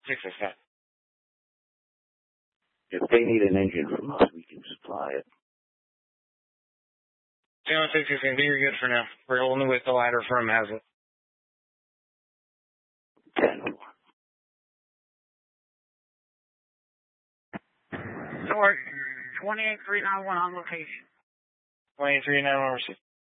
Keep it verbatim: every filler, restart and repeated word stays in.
six six ten. If they need an engine from us, we can supply it. Zero six six ten, you're good for now. We're only with the ladder firm has it. ten. Sorry, twenty-eight three nine one on location. twenty-eight three nine one, receive.